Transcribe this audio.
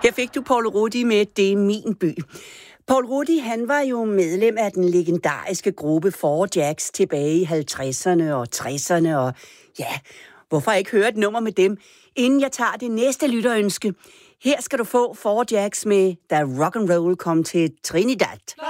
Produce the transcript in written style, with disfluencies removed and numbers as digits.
Der fik du Paul Rudy med Det er min by. Paul Rudy, han var jo medlem af den legendariske gruppe Four Jacks tilbage i 50'erne og 60'erne, og ja, hvorfor ikke høre et nummer med dem, inden jeg tager det næste lytterønske. Her skal du få Four Jacks med Da Rock and Roll kom til Trinidad.